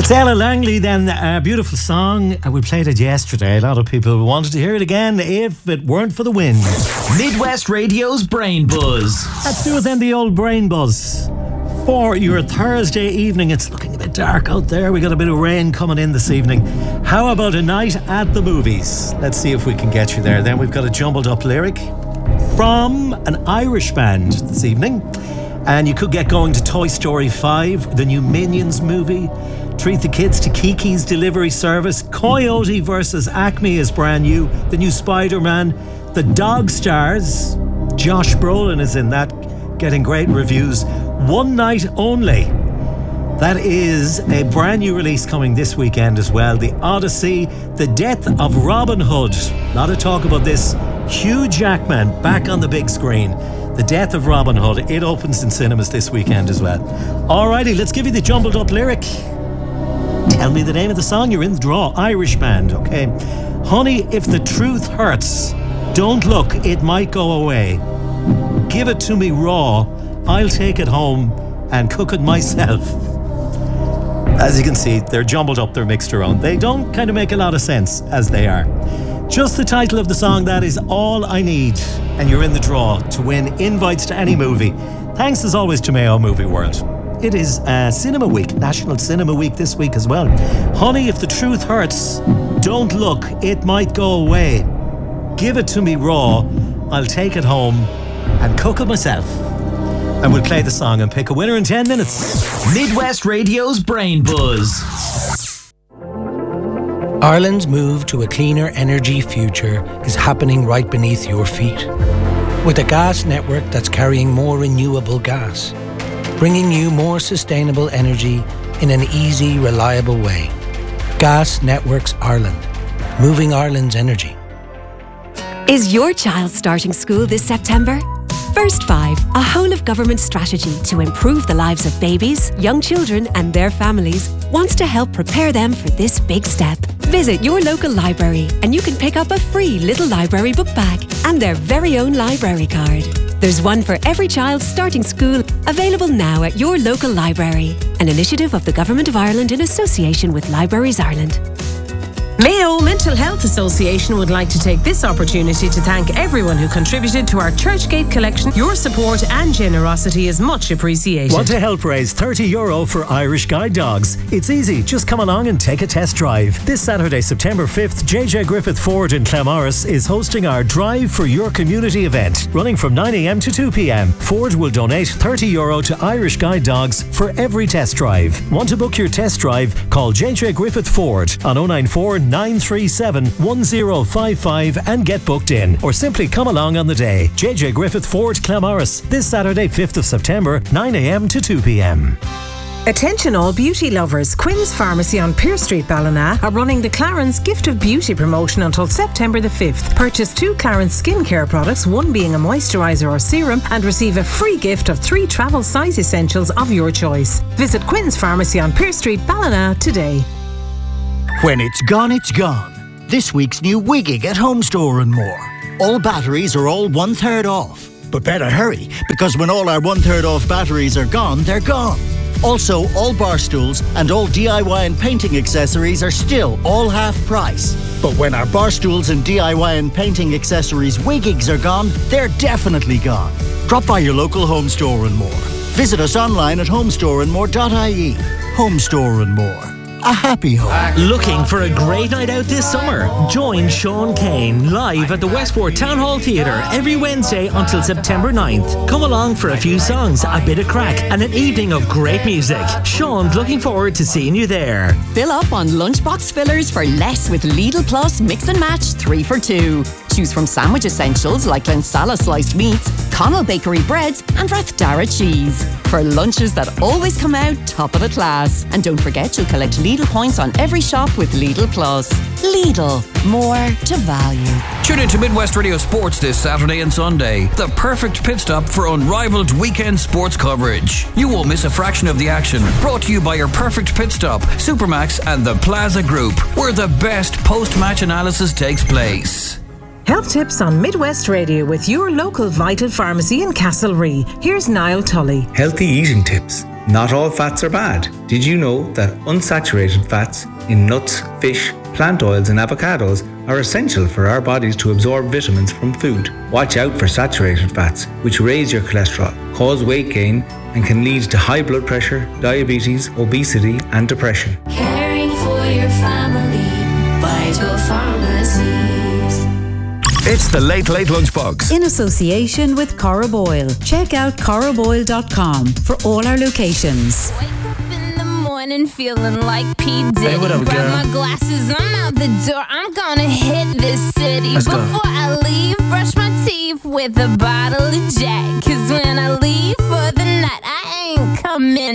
It's Ella Langley then, a beautiful song. We played it yesterday. A lot of people wanted to hear it again if it weren't for the wind. Midwest Radio's Brain Buzz. Let's do it then, the old brain buzz. For your Thursday evening, it's looking a bit dark out there. We got a bit of rain coming in this evening. How about a night at the movies? Let's see if we can get you there. Then we've got a jumbled up lyric from an Irish band this evening. And you could get going to Toy Story 5, the new Minions movie. Treat the kids to Kiki's Delivery Service. Coyote versus Acme is brand new. The new Spider-Man. The Dog Stars. Josh Brolin is in that, getting great reviews. One Night Only. That is a brand new release coming this weekend as well. The Odyssey. The Death of Robin Hood. A lot of talk about this. Hugh Jackman back on the big screen. The Death of Robin Hood. It opens in cinemas this weekend as well. Alrighty, let's give you the jumbled up lyric. Tell me the name of the song. You're in the draw. Irish band, okay? Honey, if the truth hurts, don't look, it might go away. Give it to me raw. I'll take it home and cook it myself. As you can see, they're jumbled up, they're mixed around. They don't kind of make a lot of sense as they are. Just the title of the song, that is all I need. And you're in the draw to win invites to any movie. Thanks as always to Mayo Movie World. It is Cinema Week, National Cinema Week this week as well. Honey, if the truth hurts, don't look, it might go away. Give it to me raw, I'll take it home and cook it myself. And we'll play the song and pick a winner in 10 minutes. Midwest Radio's Brain Buzz. Ireland's move to a cleaner energy future is happening right beneath your feet. With a gas network that's carrying more renewable gas, bringing you more sustainable energy in an easy, reliable way. Gas Networks Ireland, moving Ireland's energy. Is your child starting school this September? First 5, a whole-of-government strategy to improve the lives of babies, young children and their families, wants to help prepare them for this big step. Visit your local library and you can pick up a free little library book bag and their very own library card. There's one for every child starting school, available now at your local library. An initiative of the Government of Ireland in association with Libraries Ireland. Mayo Mental Health Association would like to take this opportunity to thank everyone who contributed to our Churchgate collection. Your support and generosity is much appreciated. Want to help raise €30 for Irish Guide Dogs? It's easy, just come along and take a test drive. This Saturday, September 5th, JJ Griffith Ford in Clamorris is hosting our Drive for Your Community event, running from 9am to 2pm. Ford will donate €30 to Irish Guide Dogs for every test drive. Want to book your test drive? Call JJ Griffith Ford on 094 937 1055 and get booked in, or simply come along on the day. JJ Griffith Ford, Clamorris, this Saturday 5th of September, 9am to 2pm. Attention all beauty lovers, Quinn's Pharmacy on Pearse Street, Ballina are running the Clarence Gift of Beauty promotion until September the 5th. Purchase 2 Clarence skincare products, one being a moisturiser or serum, and receive a free gift of 3 travel size essentials of your choice. Visit Quinn's Pharmacy on Pearse Street, Ballina today. When it's gone, it's gone. This week's new Wigging at Home Store and More. All batteries are all 1/3 off. But better hurry, because when all our 1/3 off batteries are gone, they're gone. Also, all bar stools and all DIY and painting accessories are still all half price. But when our bar stools and DIY and painting accessories wiggings are gone, they're definitely gone. Drop by your local Home Store and More. Visit us online at homestoreandmore.ie. Home Store and More. A happy home. Looking for a great night out this summer? Join Sean Kane live at the Westport Town Hall Theatre every Wednesday until September 9th. Come along for a few songs, a bit of crack and an evening of great music. Sean's looking forward to seeing you there. Fill up on lunchbox fillers for less with Lidl Plus Mix and Match 3 for 2. Choose from sandwich essentials like Glensala sliced meats, Connell Bakery breads and Rathdara cheese. For lunches that always come out top of the class. And don't forget you'll collect Lidl points on every shop with Lidl Plus. Lidl, more to value. Tune in to Midwest Radio Sports this Saturday and Sunday. The perfect pit stop for unrivaled weekend sports coverage. You won't miss a fraction of the action. Brought to you by your perfect pit stop, Supermax and the Plaza Group, where the best post-match analysis takes place. Health tips on Midwest Radio with your local Vital Pharmacy in Castlerea. Here's Niall Tully. Healthy eating tips. Not all fats are bad. Did you know that unsaturated fats in nuts, fish, plant oils and avocados are essential for our bodies to absorb vitamins from food? Watch out for saturated fats, which raise your cholesterol, cause weight gain, and can lead to high blood pressure, diabetes, obesity and depression. Caring for your family, Vital Pharmacies. It's the Late Late Lunchbox. In association with Cora Boyle. Check out coraboyle.com for all our locations. Wake up in the morning feeling like P. Diddy. Hey, what up, Grab girl? my glasses, I'm out the door. I'm gonna hit this city. Let's go. Before I leave, brush my teeth with a bottle of Jack. 'Cause when I leave for the night, I ain't coming